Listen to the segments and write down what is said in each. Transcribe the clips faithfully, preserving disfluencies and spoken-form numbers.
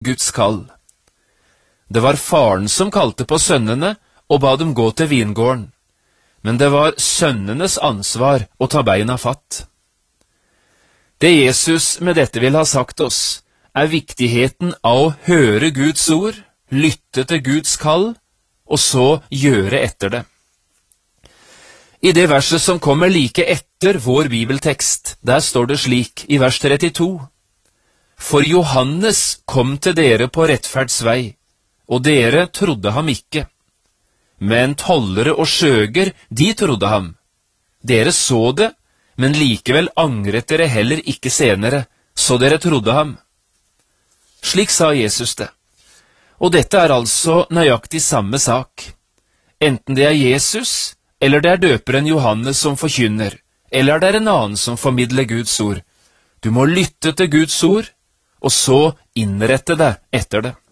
Guds kall. Det var faren som kalte på sønnene og ba dem gå til vingården, men det var sønnenes ansvar å ta beina fatt. Det Jesus med dette vil ha sagt oss, er viktigheten av å høre Guds ord, lytte til Guds kall, og så gjøre etter det. I det verset som kommer like etter vår bibeltekst, der står det slik i vers trettito: For Johannes kom til dere på rettferdsvei, og dere trodde ham ikke. Men tollere og skjøger, de trodde ham. Dere så det, men likevel angret dere heller ikke senere, så dere trodde ham. Slik sa Jesus det. Og dette er altså nøyaktig samme sak. Enten det er Jesus, eller det er døperen Johannes som forkynner, eller det er en annen som formidler Guds ord. Du må lytte til Guds ord, og så innrette deg etter det.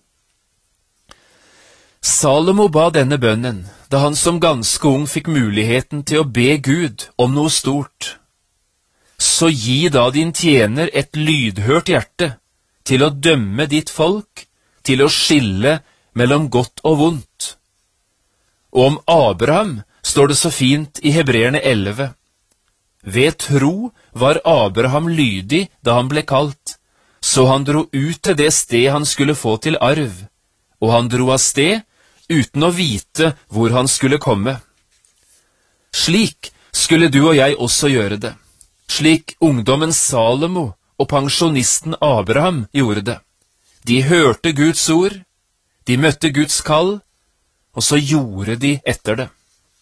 Salomo ba denne bønnen da han som ganske ung fikk muligheten til å be Gud om noe stort. Så gi da din tjener et lydhørt hjerte til å dømme ditt folk, til å skille mellom godt og vondt. Og om Abraham står det så fint i Hebreerne elleve. Ved tro var Abraham lydig da han ble kalt, så han dro ut til det sted han skulle få til arv, og han dro av sted uten å vite hvor han skulle komme. Slik skulle du og jeg også gjøre det, slik ungdommen Salomo og pensjonisten Abraham gjorde det. De hørte Guds ord, de møtte Guds kall, og så gjorde de etter det.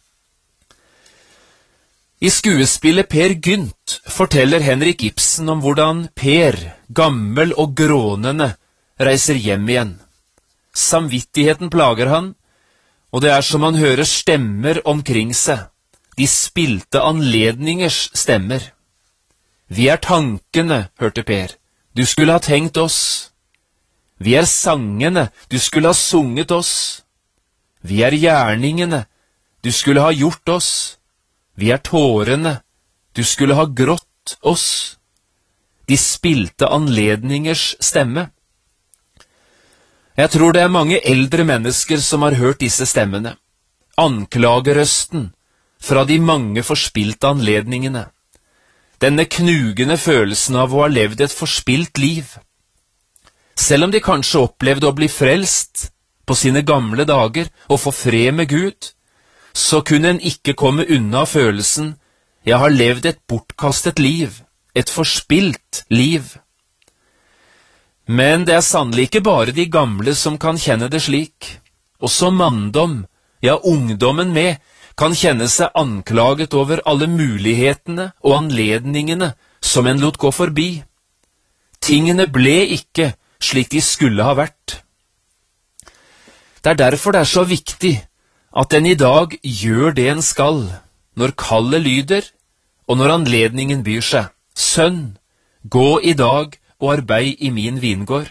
I skuespillet Per Gynt forteller Henrik Ibsen om hvordan Per, gammel og grånende, reiser hjem igjen. Samvittigheten plager han, og det er som han hører stemmer omkring seg, de spilte anledningers stemmer. Vi er tankene, hørte Per, du skulle ha tenkt oss. Vi er sangene, du skulle ha sunget oss. Vi er gjerningene, du skulle ha gjort oss. Vi er tårene, du skulle ha grått oss. De spilte anledningers stemme. Jeg tror det er mange eldre mennesker som har hørt disse stemmene. Anklagerøsten fra de mange forspilte anledningene. Denne knugende følelsen av å ha levd et forspilt liv. Selv om de kanskje opplevde å bli frelst på sine gamle dager og få fred med Gud, så kunne en ikke komme unna følelsen jeg har levd et bortkastet liv, et forspilt liv. Men det er sannelig ikke bare de gamle som kan kjenne det slik. Også manndom, ja ungdommen med, kan kjenne seg anklaget over alle mulighetene og anledningene som en lot gå forbi. Tingene ble ikke slik de skulle ha vært. Det er derfor det er så viktig at en i dag gjør det en skal, når kallet lyder, og når anledningen byr seg. Sønn, gå i dag og arbeid i min vingård.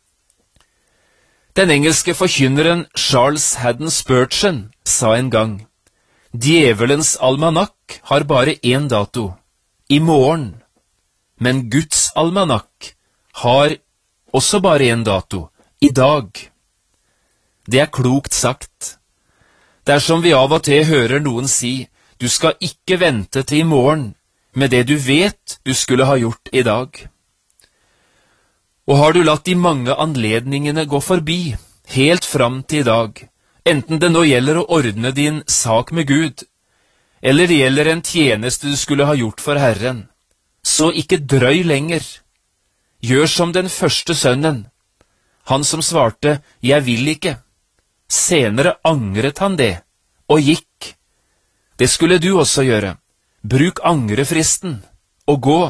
Den engelske forkynneren Charles Haddon Spurgeon sa en gang, djevelens almanakk har bare én dato, i morgen, men Guds almanakk har også bare én dato, i dag. Det er klokt sagt. Dersom vi av og til hører noen si, du skal ikke vente til i morgen med det du vet du skulle ha gjort i dag. Og har du latt de mange anledningene gå forbi, helt fram til i dag, enten det nå gjelder å ordne din sak med Gud, eller det gjelder en tjeneste du skulle ha gjort for Herren, så ikke drøy lenger. Gjør som den første sønnen, han som svarte, jeg vil ikke. Senere angret han det, og gikk. Det skulle du også gjøre. Bruk angrefristen, og gå.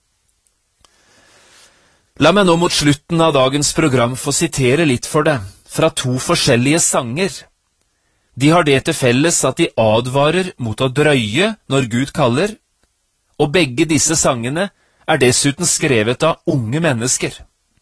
La meg nå mot slutten av dagens program få sitere litt for deg, fra to forskjellige sanger. De har det til felles at de advarer mot å drøye når Gud kaller, og begge disse sangene er dessuten skrevet av unge mennesker.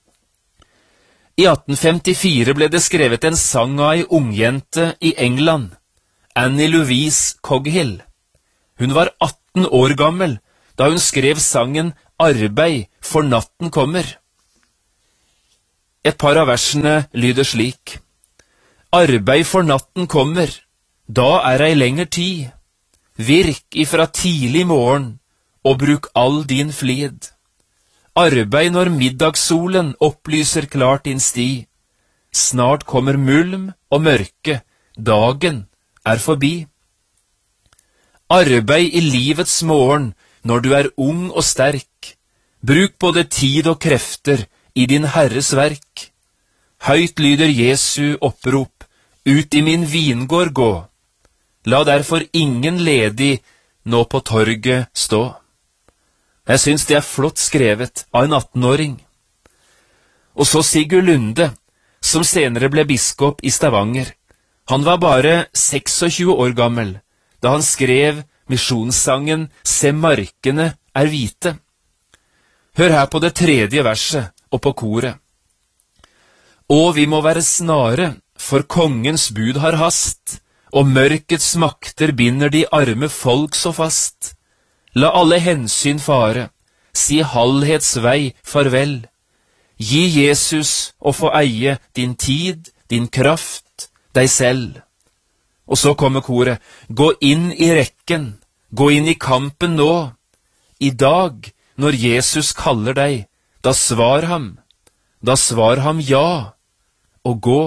I atten femtifire ble det skrevet en sang av ei ungjente i England, Annie Louise Coghill. Hun var atten år gammel da hun skrev sangen Arbeid, for natten kommer. Et par av versene lyder slik: Arbeid for natten kommer, da er ei lenger tid. Virk ifra tidlig morgen, og bruk all din flid. Arbeid når middagssolen opplyser klart din sti. Snart kommer mulm og mørke, dagen er forbi. Arbeid i livets morgen når du er ung og sterk. Bruk både tid og krefter i din Herres verk. Høyt lyder Jesu opprop, ut i min vingård gå. La derfor ingen ledig nå på torget stå. Jeg synes det er flott skrevet av en attenåring. Og så Sigurd Lunde, som senere ble biskop i Stavanger. Han var bare tjueseks år gammel da han skrev misjonssangen «Se markene er hvite». Hør her på det tredje verset og på koret. Og vi må være snare, for kongens bud har hast, og mørkets makter binder de arme folk så fast. La alle hensyn fare, si halvhets vei farvel. Gi Jesus å få eie din tid, din kraft, deg selv. Og så kommer koret, gå inn i rekken, gå inn i kampen nå. I dag, når Jesus kaller deg, da svar ham, da svar ham ja, og gå.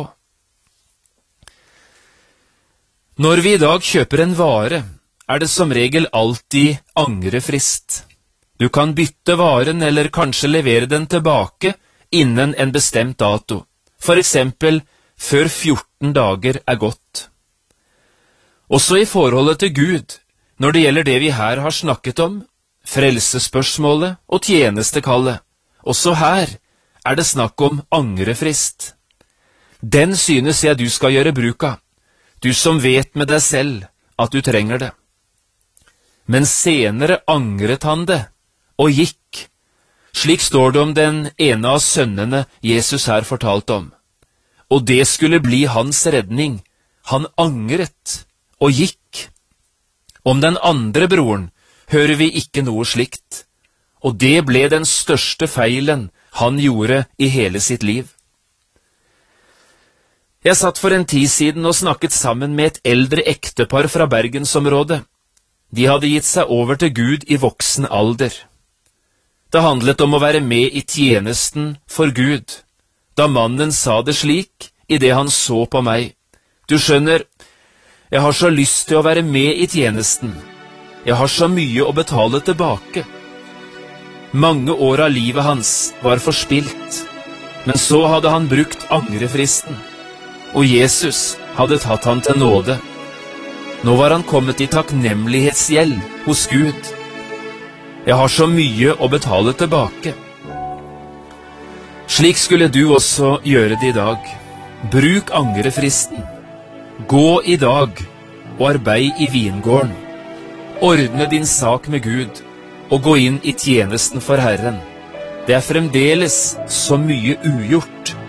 Når vi i dag kjøper en vare, er det som regel alltid angrefrist. Du kan bytte varen eller kanskje levere den tilbake innen en bestemt dato, for eksempel før fjorten dager er gått. Også i forholdet til Gud, når det gjelder det vi her har snakket om, frelsesspørsmålet og tjenestekallet, også her er det snakk om angrefrist. Den synes jeg du skal gjøre bruk av, du som vet med deg selv at du trenger det. Men senere angret han det, og gikk. Slik står det om den ene av sønnene Jesus her fortalte om. Og det skulle bli hans redning. Han angret, og gikk. Om den andre broren hører vi ikke noe slikt, og det ble den største feilen han gjorde i hele sitt liv. Jeg satt for en tid siden og snakket sammen med et eldre ektepar fra Bergensområdet. De hadde gitt seg over til Gud i voksen alder. Det handlet om å være med i tjenesten for Gud. Da mannen sa det slik, i det han så på meg: Du skjønner, jeg har så lyst til å være med i tjenesten. Jeg har så mye å betale tilbake. Mange år av livet hans var forspilt, men så hadde han brukt angrefristen, og Jesus hadde tatt han til nåde. Nå var han kommet i takknemlighetsgjeld hos Gud. Jeg har så mye å betale tilbake. Slik skulle du også gjøre det i dag. Bruk angrefristen. Gå i dag og arbeid i vingården. Ordne din sak med Gud og gå inn i tjenesten for Herren. Det er fremdeles så mye ugjort.